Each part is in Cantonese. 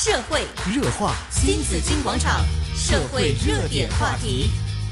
社会热话新紫金广场，社会热点话题。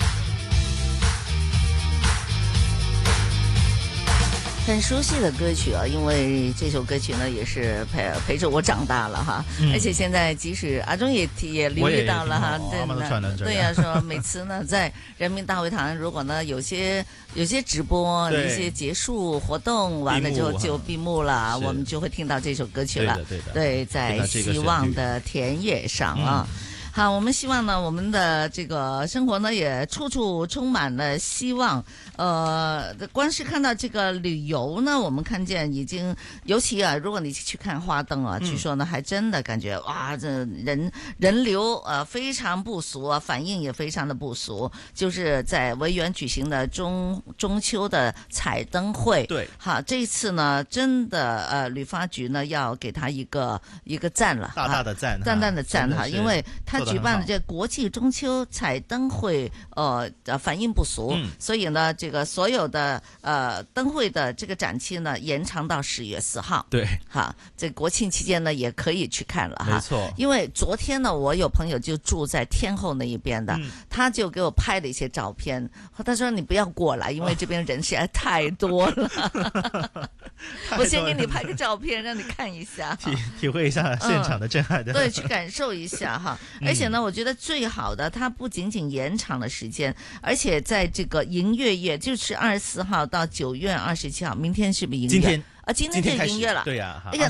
很熟悉的歌曲啊，因为这首歌曲呢也是陪着我长大了哈，而且现在即使阿忠也留意到了哈，对呀，说每次呢在人民大会堂，如果呢有些直播，一些结束活动完了之后就闭幕了，我们就会听到这首歌曲了。对，在希望的田野上啊。好，我们希望呢，我们的这个生活呢也处处充满了希望。光是看到这个旅游呢，我们看见已经，尤其啊，如果你去看花灯啊，据说呢还真的感觉哇，这人流非常不俗啊，反应也非常的不俗。就是在维园举行的中秋的彩灯会， 对， 好，这次呢真的旅发局呢要给他一个赞了， 大大的赞， 淡淡的赞哈，因为他举办的这国际中秋彩灯会，反应不俗，所以呢，这个所有的灯会的这个展期呢延长到10月4号。 对， 好，这国庆期间呢也可以去看了哈。 没错， 因为昨天呢，我有朋友就住在天后那一边的，他就给我拍了一些照片，他说你不要过来，因为这边人实在太多了。我先给你拍个照片，让你看一下， 体会一下现场的震撼的。 对，去感受一下哈。而且呢，我觉得最好的，它不仅仅延长了时间，而且在这个迎月夜，就是24号到9月27号，明天是不是迎月？ 今天今天就迎月了。 对呀， 哎呀，